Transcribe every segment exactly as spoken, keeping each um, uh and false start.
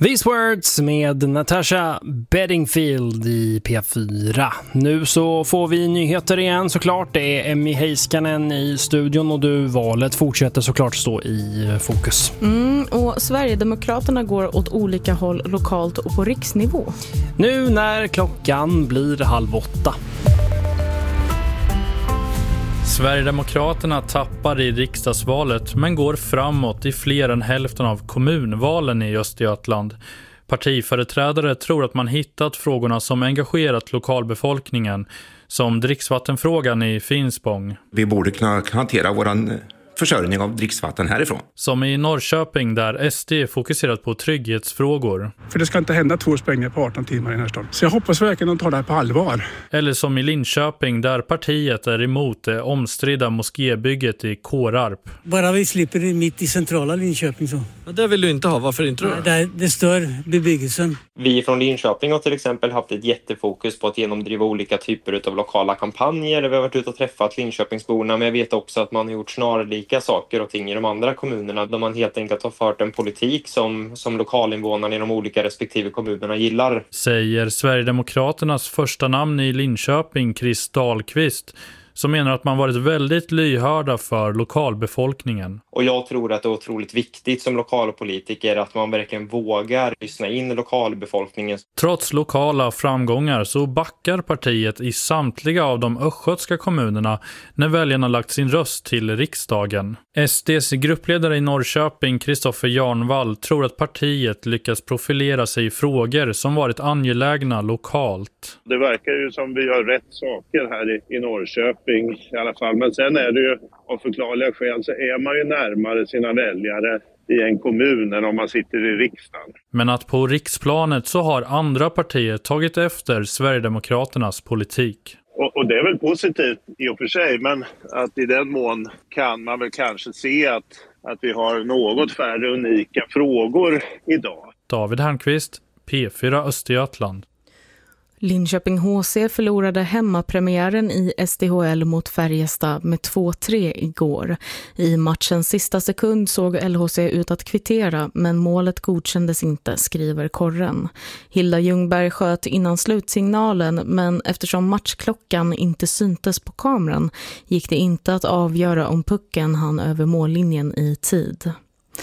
These Words med Natasha Bedingfield i P fyra. Nu så får vi nyheter igen såklart. Det är Emmy Heiskanen i studion och du, valet fortsätter såklart stå i fokus. Mm, och Sverigedemokraterna går åt olika håll lokalt och på riksnivå. Nu när klockan blir halv åtta. Sverigedemokraterna tappar i riksdagsvalet men går framåt i fler än hälften av kommunvalen i Östergötland. Partiföreträdare tror att man hittat frågorna som engagerat lokalbefolkningen, som dricksvattenfrågan i Finspång. Vi borde kunna hantera våran försörjning av dricksvatten härifrån. Som i Norrköping där S D fokuserat på trygghetsfrågor. För det ska inte hända två sprängningar på arton timmar i den här staden. Så jag hoppas verkligen att de tar det här på allvar. Eller som i Linköping där partiet är emot det omstridda moskébygget i Kårarp. Bara vi slipper det mitt i centrala Linköping så. Men det vill du inte ha, varför inte då? Det, det stör bebyggelsen. Vi från Linköping har till exempel haft ett jättefokus på att genomdriva olika typer av lokala kampanjer. Vi har varit ute och träffat Linköpingsborna, men jag vet också att man har gjort snarlika saker och ting i de andra kommunerna där man helt enkelt har fört en politik som, som lokalinvånarna i de olika respektive kommunerna gillar. Säger Sverigedemokraternas första namn i Linköping, Chris Dahlqvist, som menar att man varit väldigt lyhörda för lokalbefolkningen. Och jag tror att det är otroligt viktigt som lokalpolitiker att man verkligen vågar lyssna in lokalbefolkningen. Trots lokala framgångar så backar partiet i samtliga av de östgötska kommunerna när väljarna lagt sin röst till riksdagen. S D:s gruppledare i Norrköping, Kristoffer Jarnvall, tror att partiet lyckas profilera sig i frågor som varit angelägna lokalt. Det verkar ju som vi gör rätt saker här i, i Norrköping i alla fall. Men sen är det ju av förklarliga skäl så är man ju närmare sina väljare i en kommun än om man sitter i riksdagen. Men att på riksplanet så har andra partier tagit efter Sverigedemokraternas politik. Och, och det är väl positivt i och för sig, men att i den mån kan man väl kanske se att, att vi har något färre unika frågor idag. David Hernqvist, P fyra Östergötland. Linköping H C förlorade hemmapremiären i S D H L mot Färjestad med två tre igår. I matchens sista sekund såg L H C ut att kvittera, men målet godkändes inte, skriver Korren. Hilda Ljungberg sköt innan slutsignalen, men eftersom matchklockan inte syntes på kameran gick det inte att avgöra om pucken hann över mållinjen i tid.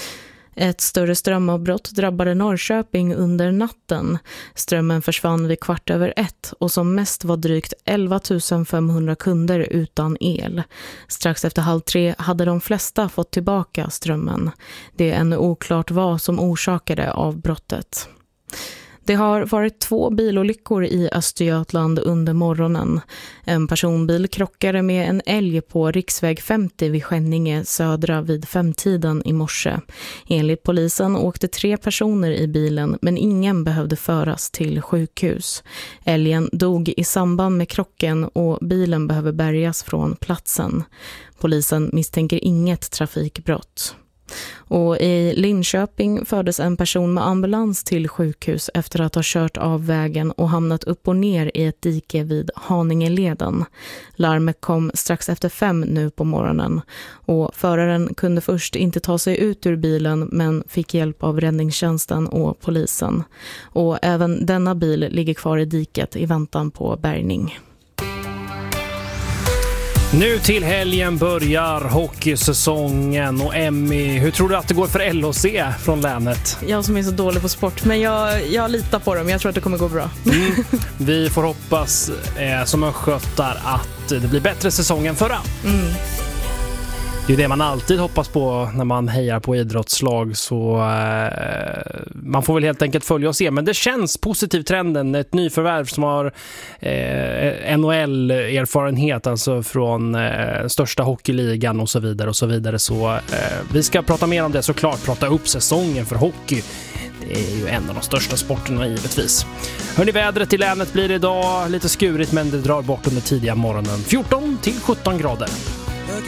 Ett större strömavbrott drabbade Norrköping under natten. Strömmen försvann vid kvart över ett och som mest var drygt elva tusen femhundra kunder utan el. Strax efter halv tre hade de flesta fått tillbaka strömmen. Det är ännu oklart vad som orsakade avbrottet. Det har varit två bilolyckor i Östergötland under morgonen. En personbil krockade med en älg på riksväg femtio vid Skänninge södra vid femtiden i morse. Enligt polisen åkte tre personer i bilen, men ingen behövde föras till sjukhus. Älgen dog i samband med krocken och bilen behöver bärgas från platsen. Polisen misstänker inget trafikbrott. Och i Linköping fördes en person med ambulans till sjukhus efter att ha kört av vägen och hamnat upp och ner i ett dike vid Haningeleden. Larmet kom strax efter fem nu på morgonen och föraren kunde först inte ta sig ut ur bilen men fick hjälp av räddningstjänsten och polisen. Och även denna bil ligger kvar i diket i väntan på bärgning. Nu till helgen börjar hockeysäsongen och Emmy, hur tror du att det går för L H C från länet? Jag som är så dålig på sport, men jag, jag litar på dem. Jag tror att det kommer gå bra. Mm. Vi får hoppas eh, som östgötar att det blir bättre säsong än förra. Mm. Det är det man alltid hoppas på när man hejar på idrottslag, så eh, man får väl helt enkelt följa och se. Men det känns positiv trenden, ett nyförvärv som har eh, N H L-erfarenhet, alltså från eh, största hockeyligan och så vidare och så vidare. Så eh, vi ska prata mer om det såklart, prata upp säsongen för hockey. Det är ju en av de största sporterna givetvis. Hörrni, vädret i länet blir idag lite skurigt, men det drar bort under tidiga morgonen fjorton till sjutton grader.